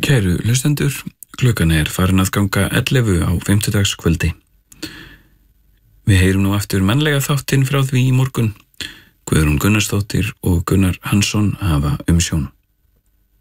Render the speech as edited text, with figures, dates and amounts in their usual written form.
Kæru hlustendur, klukkan farin að ganga 11 á fimmtudagskvöldi. Við heyrum nú aftur mannlega þáttinn frá því í morgun. Guðrún Gunnarsdóttir og Gunnar Hansson hafa umsjón.